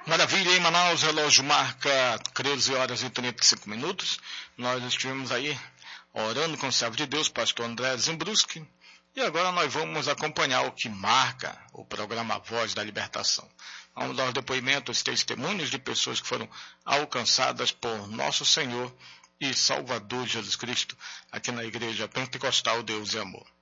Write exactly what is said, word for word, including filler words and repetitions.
Maravilha, em Manaus, o relógio marca treze horas e trinta e cinco minutos. Nós estivemos aí orando com o servo de Deus, pastor André Zimbruski, e agora nós vamos acompanhar o que marca o programa Voz da Libertação. Vamos dar os depoimentos, testemunhos de pessoas que foram alcançadas por nosso Senhor e Salvador Jesus Cristo, aqui na Igreja Pentecostal Deus e Amor.